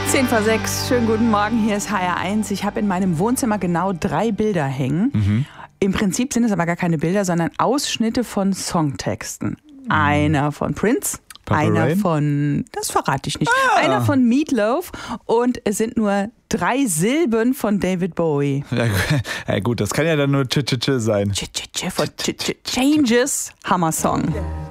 10:06, schönen guten Morgen, hier ist HR1. Ich habe in meinem Wohnzimmer genau 3 Bilder hängen. Im Prinzip sind es aber gar keine Bilder, sondern Ausschnitte von Songtexten. Einer von Prince, einer von, das verrate ich nicht, einer von Meatloaf und es sind nur 3 Silben von David Bowie. Ja gut, das kann ja dann nur Ch-Ch-Ch sein. Ch-Ch-Ch von Changes, Hammer-Song.